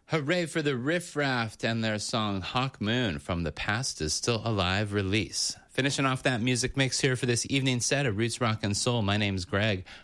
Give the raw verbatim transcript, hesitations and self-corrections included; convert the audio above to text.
Hooray for the Riff Raft and their song Hawk Moon from the Past is Still Alive release. Finishing off that music mix here for this evening set of Roots Rock and Soul. My name's Greg.